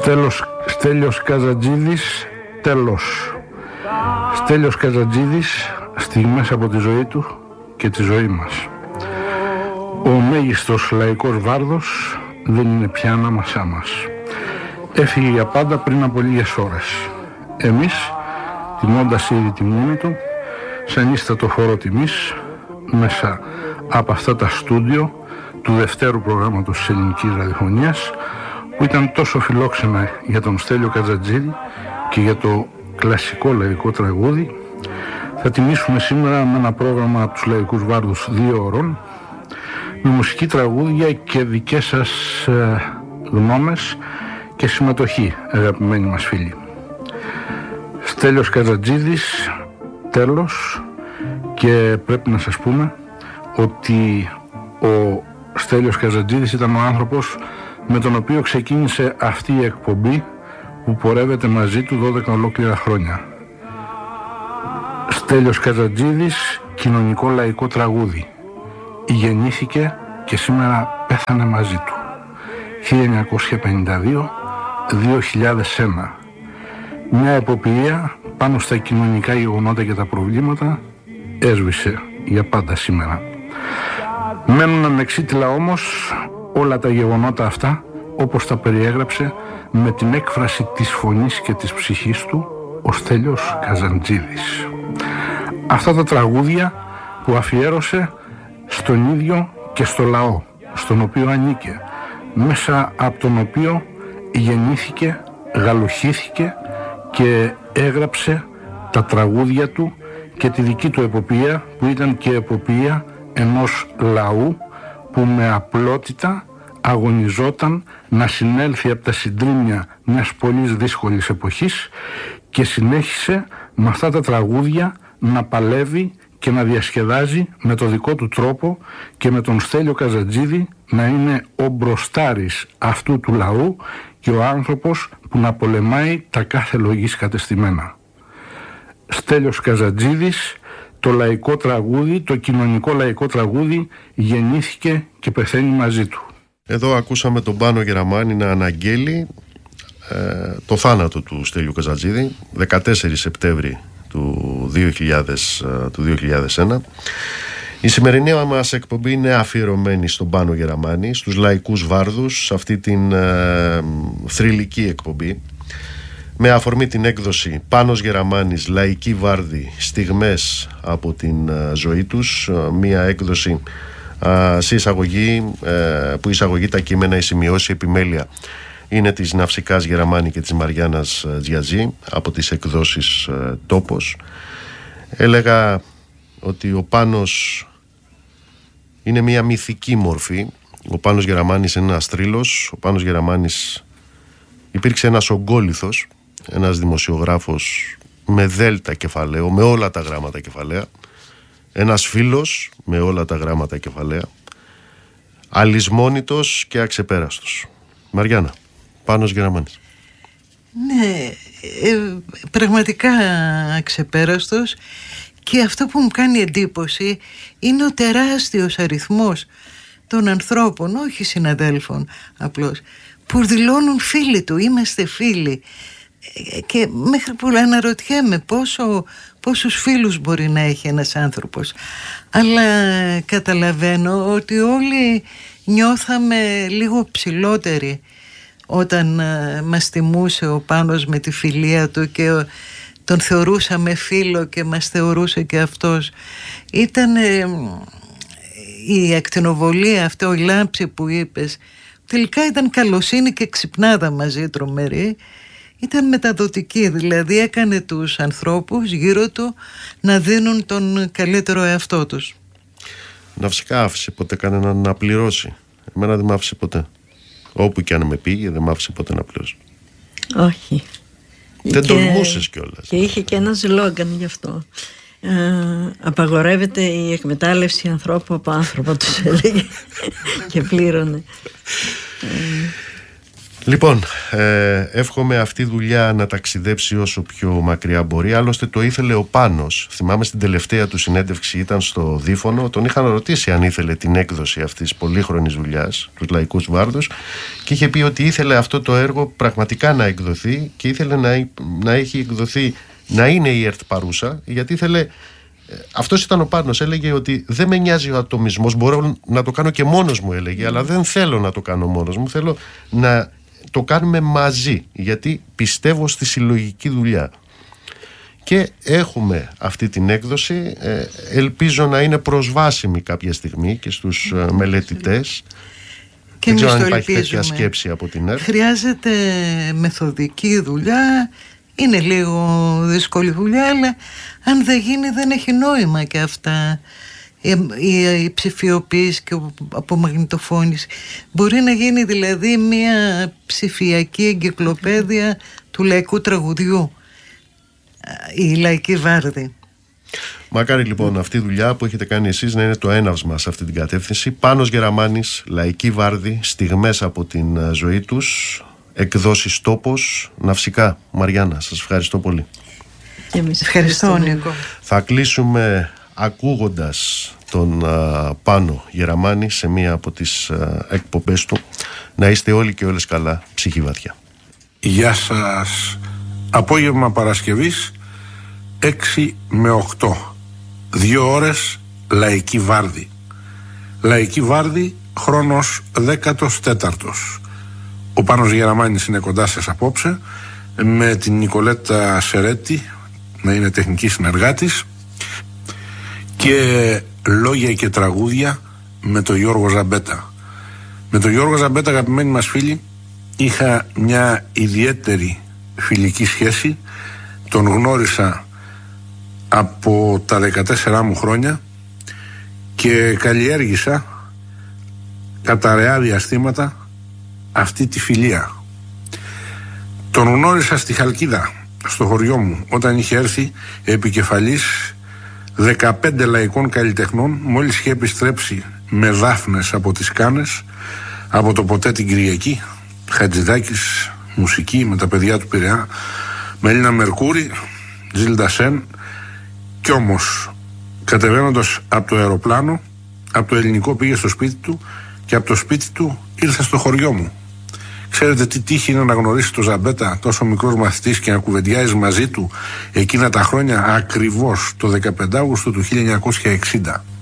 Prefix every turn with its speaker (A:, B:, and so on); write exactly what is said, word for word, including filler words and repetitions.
A: Στέλιος, Στέλιος Καζατζίδης, τέλος. Στέλιος Καζατζίδης, στιγμές από τη ζωή του και τη ζωή μας. Ο μέγιστος λαϊκός βάρδος δεν είναι πια ανάμασά μας. Έφυγε για πάντα πριν από λίγες ώρες. Εμείς, τιμώντας ήδη τη μνήμη του, σαν ίστατο φόρο τιμής, μέσα από αυτά τα στούντιο του δευτέρου προγράμματος της ελληνικής ραδιοφωνίας, που ήταν τόσο φιλόξενα για τον Στέλιο Καζατζίδη και για το κλασικό λαϊκό τραγούδι, θα τιμήσουμε σήμερα με ένα πρόγραμμα από τους λαϊκούς βάρδους δύο ώρων, με μουσική τραγούδια και δικές σας ε, γνώμες και συμμετοχή, αγαπημένοι μας φίλοι. Στέλιος Καζατζίδης, τέλος, και πρέπει να σας πούμε ότι ο Στέλιος Καζατζίδης ήταν ο άνθρωπος με τον οποίο ξεκίνησε αυτή η εκπομπή που πορεύεται μαζί του δώδεκα ολόκληρα χρόνια. Στέλιος Καζατζίδης, κοινωνικό λαϊκό τραγούδι. Γεννήθηκε και σήμερα πέθανε μαζί του. χίλια εννιακόσια πενήντα δύο με δύο χιλιάδες ένα. Μια εποπηλεία πάνω στα κοινωνικά γεγονότα και τα προβλήματα έσβησε για πάντα σήμερα. Μένουν ανεξίτηλα όμως όλα τα γεγονότα αυτά, όπως τα περιέγραψε με την έκφραση της φωνής και της ψυχής του ο Στέλιος Καζατζίδης. Αυτά τα τραγούδια που αφιέρωσε στον ίδιο και στο λαό, στον οποίο ανήκε, μέσα από τον οποίο γεννήθηκε, γαλουχήθηκε και έγραψε τα τραγούδια του και τη δική του εποπία, που ήταν και εποπία ενός λαού που με απλότητα αγωνιζόταν να συνέλθει από τα συντρίμμια μιας πολύ δύσκολης εποχής και συνέχισε με αυτά τα τραγούδια να παλεύει και να διασκεδάζει με το δικό του τρόπο και με τον Στέλιο Καζατζίδη να είναι ο μπροστάρης αυτού του λαού και ο άνθρωπος που να πολεμάει τα κάθε λογής κατεστημένα. Στέλιος Καζατζίδης, το λαϊκό τραγούδι, το κοινωνικό λαϊκό τραγούδι γεννήθηκε και πεθαίνει μαζί του.
B: Εδώ ακούσαμε τον Πάνο Γεραμάνη να αναγγέλει ε, το θάνατο του Στέλιου Καζατζίδη δεκατέσσερις Σεπτέμβρη του δύο χιλιάδες, του δύο χιλιάδες ένα. Η σημερινή μας εκπομπή είναι αφιερωμένη στον Πάνο Γεραμάνη, στους λαϊκούς βάρδους, σε αυτή την ε, θρυλική εκπομπή, με αφορμή την έκδοση Πάνος Γεραμάνης, λαϊκή βάρδη, στιγμές από την ε, ζωή τους, μια έκδοση ε, σε εισαγωγή, ε, που εισαγωγή τα κείμενα, η σημειώση, η επιμέλεια είναι της Ναυσικάς Γεραμάνη και της Μαριάννας Τζιαζή από τις εκδόσεις ε, Τόπος. Έλεγα ότι ο Πάνος είναι μια μυθική μορφή. Ο Πάνος Γεραμάνης είναι ένας θρύλος. Ο Πάνος Γεραμάνης υπήρξε ένας ογκόλιθος, ένας δημοσιογράφος με δέλτα κεφαλαίο, με όλα τα γράμματα κεφαλαία, ένας φίλος με όλα τα γράμματα κεφαλαία, αλυσμόνητος και αξεπέραστος. Μαριάννα, Πάνος Γεραμάνης.
C: Ναι, ε, πραγματικά αξεπέραστος, και αυτό που μου κάνει εντύπωση είναι ο τεράστιος αριθμός των ανθρώπων, όχι συναδέλφων απλώς, που δηλώνουν φίλοι του, είμαστε φίλοι, και μέχρι που αναρωτιέμαι πόσο, πόσους φίλους μπορεί να έχει ένας άνθρωπος. Αλλά καταλαβαίνω ότι όλοι νιώθαμε λίγο ψηλότεροι όταν uh, μας τιμούσε ο Πάνος με τη φιλία του και uh, τον θεωρούσαμε φίλο και μας θεωρούσε και αυτός. Ήταν uh, η ακτινοβολία αυτό, η λάμψη που είπες, τελικά ήταν καλοσύνη και ξυπνάδα μαζί, τρομερή. Ήταν μεταδοτική, δηλαδή έκανε τους ανθρώπους γύρω του να δίνουν τον καλύτερο εαυτό τους.
B: Ναυσικά άφησε ποτέ κανέναν να πληρώσει? Εμένα δεν μ' άφησε ποτέ. Όπου και αν με πήγε δεν μ' άφησε ποτέ να πληρώσει.
D: Όχι.
B: Δεν
D: και...
B: τολμούσες κιόλας.
D: Και είχε και ένα σλόγγαν γι' αυτό. Ε, απαγορεύεται η εκμετάλλευση ανθρώπου από άνθρωπο, τους έλεγε, και πλήρωνε.
B: Λοιπόν, ε, εύχομαι αυτή η δουλειά να ταξιδέψει όσο πιο μακριά μπορεί. Άλλωστε το ήθελε ο Πάνος. Θυμάμαι στην τελευταία του συνέντευξη, ήταν στο Δίφωνο. Τον είχαν ρωτήσει αν ήθελε την έκδοση αυτής της πολύχρονης δουλειάς, τους Λαϊκούς Βάρδους, και είχε πει ότι ήθελε αυτό το έργο πραγματικά να εκδοθεί και ήθελε να, να έχει εκδοθεί, να είναι η ΕΡΤ παρούσα, γιατί ήθελε. Αυτός ήταν ο Πάνος, έλεγε ότι δεν με νοιάζει ο ατομισμός, μπορώ να το κάνω και μόνος μου, έλεγε, αλλά δεν θέλω να το κάνω μόνος μου, θέλω να το κάνουμε μαζί, γιατί πιστεύω στη συλλογική δουλειά. Και έχουμε αυτή την έκδοση, ελπίζω να είναι προσβάσιμη κάποια στιγμή και στους μελετητές.
C: Και
B: δεν ξέρω αν υπάρχει
C: ελπίζουμε.
B: τέτοια σκέψη από την ΕΡΤ.
C: Χρειάζεται μεθοδική δουλειά, είναι λίγο δύσκολη δουλειά, αλλά αν δεν γίνει δεν έχει νόημα και αυτά. Η, η, η ψηφιοποίηση και η απομαγνητοφώνηση. Μπορεί να γίνει δηλαδή μια ψηφιακή εγκυκλοπαίδεια του λαϊκού τραγουδιού, η Λαϊκή Βάρδη.
B: Μακάρι λοιπόν αυτή η δουλειά που έχετε κάνει εσείς να είναι το έναυσμα σε αυτή την κατεύθυνση. Πάνος Γεραμάνης, Λαϊκή Βάρδη, στιγμές από την ζωή τους, εκδόσεις Τόπος, Ναυσικά. Μαριάννα, σας ευχαριστώ πολύ.
D: Και εμείς
C: Ευχαριστώ, Νίκο.
B: Θα κλείσουμε ακούγοντας τον α, Πάνο Γεραμάνη σε μία από τις α, εκπομπές του. Να είστε όλοι και όλες καλά, ψυχή βαθιά.
A: Γεια σας. Απόγευμα Παρασκευής έξι με οκτώ, δύο ώρες Λαϊκή Βάρδη. Λαϊκή Βάρδη, χρόνος δέκατος τέταρτος. Ο Πάνος Γεραμάνης είναι κοντά σας απόψε, με την Νικολέτα Σερέτη να είναι τεχνική συνεργάτης, και λόγια και τραγούδια με τον Γιώργο Ζαμπέτα. Με τον Γιώργο Ζαμπέτα, αγαπημένοι μας φίλοι, είχα μια ιδιαίτερη φιλική σχέση. Τον γνώρισα από τα δεκατέσσερα μου χρόνια και καλλιέργησα κατά αραιά διαστήματα αυτή τη φιλία. Τον γνώρισα στη Χαλκίδα, στο χωριό μου, όταν είχε έρθει επικεφαλής δεκαπέντε λαϊκών καλλιτεχνών, μόλις είχε επιστρέψει με δάφνες από τις Κάνες, από το ποτέ την Κυριακή, Χατζηδάκης, μουσική με τα παιδιά του Πειραιά, Μελίνα Μερκούρη, Ζίλντα Σεν. Κι όμως, κατεβαίνοντας από το αεροπλάνο, από το ελληνικό πήγε στο σπίτι του και από το σπίτι του ήρθε στο χωριό μου. Ξέρετε τι τύχη είναι να γνωρίσει το Ζαμπέτα, τόσο μικρός μαθητής, και να κουβεντιάζεις μαζί του εκείνα τα χρόνια, ακριβώς το δεκαπέντε Αυγούστου του χίλια εννιακόσια εξήντα.